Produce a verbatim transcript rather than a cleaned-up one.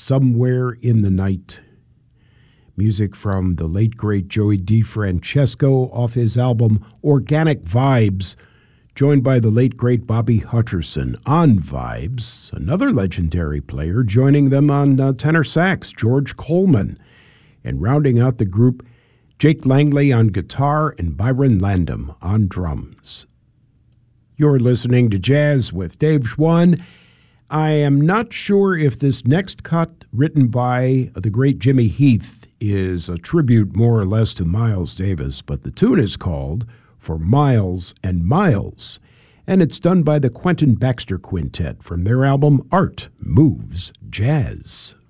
Somewhere in the Night. Music from the late, great Joey DeFrancesco off his album Organic Vibes, joined by the late, great Bobby Hutcherson on Vibes, another legendary player, joining them on uh, tenor sax, George Coleman, and rounding out the group, Jake Langley on guitar and Byron Landam on drums. You're listening to Jazz with Dave Schwann. I am not sure if this next cut, written by the great Jimmy Heath, is a tribute more or less to Miles Davis, but the tune is called For Miles and Miles, and it's done by the Quentin Baxter Quintet from their album Art Moves Jazz.